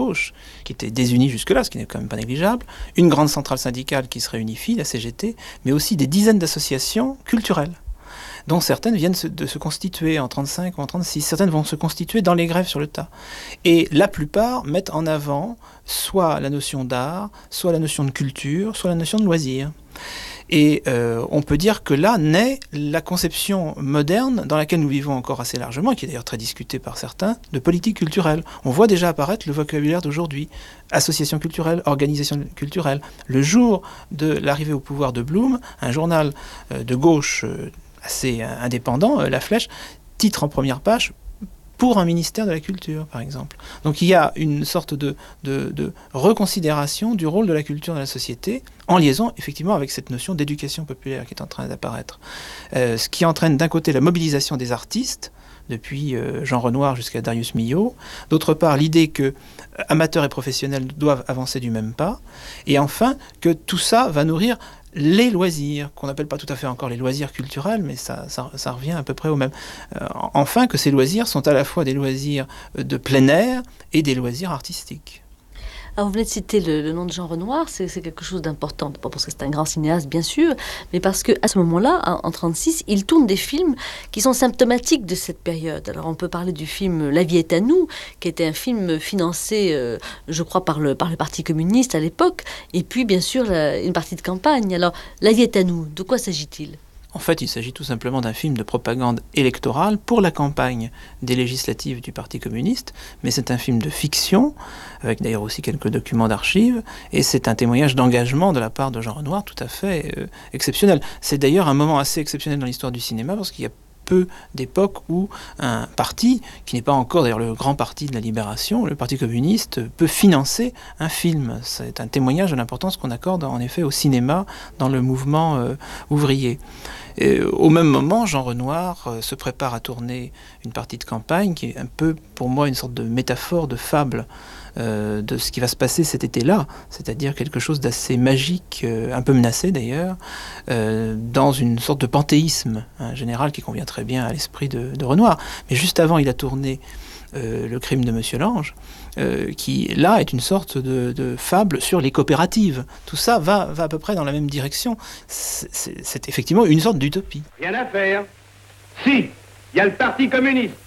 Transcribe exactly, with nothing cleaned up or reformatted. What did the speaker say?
gauche, qui était désunie jusque-là, ce qui n'est quand même pas négligeable, une grande centrale syndicale qui se réunifie, la C G T, mais aussi des dizaines d'associations culturelles, dont certaines viennent de se constituer en trente-cinq ou en trente-six. Certaines vont se constituer dans les grèves sur le tas. Et la plupart mettent en avant soit la notion d'art, soit la notion de culture, soit la notion de loisir. Et euh, on peut dire que là naît la conception moderne, dans laquelle nous vivons encore assez largement, qui est d'ailleurs très discutée par certains, de politique culturelle. On voit déjà apparaître le vocabulaire d'aujourd'hui. Association culturelle, organisation culturelle. Le jour de l'arrivée au pouvoir de Blum, un journal euh, de gauche euh, assez indépendant, euh, La Flèche, titre en première page pour un ministère de la Culture, par exemple. Donc il y a une sorte de, de, de reconsidération du rôle de la culture dans la société, en liaison effectivement avec cette notion d'éducation populaire qui est en train d'apparaître. Euh, ce qui entraîne d'un côté la mobilisation des artistes, depuis euh, Jean Renoir jusqu'à Darius Milhaud, d'autre part l'idée que euh, amateurs et professionnels doivent avancer du même pas, et enfin que tout ça va nourrir les loisirs, qu'on n'appelle pas tout à fait encore les loisirs culturels, mais ça, ça, ça revient à peu près au même. Euh, enfin, que ces loisirs sont à la fois des loisirs de plein air et des loisirs artistiques. Alors vous venez de citer le, le nom de Jean Renoir, c'est, c'est quelque chose d'important, pas parce que c'est un grand cinéaste bien sûr, mais parce qu'à ce moment-là, en, en trente-six, il tourne des films qui sont symptomatiques de cette période. Alors on peut parler du film La vie est à nous, qui était un film financé, euh, je crois, par le, par le Parti communiste à l'époque, et puis bien sûr la, une partie de campagne. Alors La vie est à nous, de quoi s'agit-il ? En fait, il s'agit tout simplement d'un film de propagande électorale pour la campagne des législatives du Parti communiste, mais c'est un film de fiction, avec d'ailleurs aussi quelques documents d'archives, et c'est un témoignage d'engagement de la part de Jean Renoir tout à fait euh, exceptionnel. C'est d'ailleurs un moment assez exceptionnel dans l'histoire du cinéma, parce qu'il y a peu d'époques où un parti, qui n'est pas encore d'ailleurs le grand parti de la libération, le Parti communiste, peut financer un film. C'est un témoignage de l'importance qu'on accorde en effet au cinéma dans le mouvement euh, ouvrier. Et au même moment, Jean Renoir euh, se prépare à tourner une partie de campagne qui est un peu pour moi une sorte de métaphore, de fable euh, de ce qui va se passer cet été-là, c'est-à-dire quelque chose d'assez magique, euh, un peu menacé d'ailleurs, euh, dans une sorte de panthéisme hein, général qui convient très bien à l'esprit de, de Renoir. Mais juste avant, il a tourné euh, Le crime de Monsieur Lange, euh, qui là est une sorte de, de fable sur les coopératives. Tout ça va, va à peu près dans la même direction. C'est, c'est, c'est effectivement une sorte d'utopie. Rien à faire. Si, il y a le Parti communiste.